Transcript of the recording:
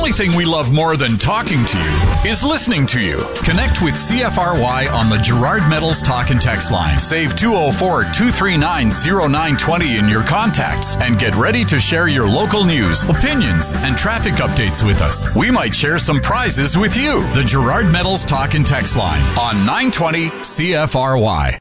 only thing we love more than talking to you is listening to you. Connect with CFRY on the Gerard Metals Talk and Text line. Save 204-239-0920 in your contacts and get ready to share your local news, opinions, and traffic updates with us. We might share some prizes with you. The Gerard Metals Talk and Text line on 920 CFRY.